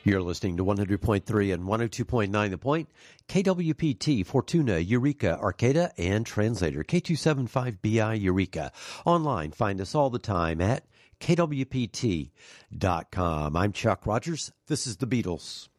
You're listening to 100.3 and 102.9 The Point, KWPT, Fortuna, Eureka, Arcata, and Translator, K275BI Eureka. Online, find us all the time at kwpt.com. I'm Chuck Rogers. This is The Beatles.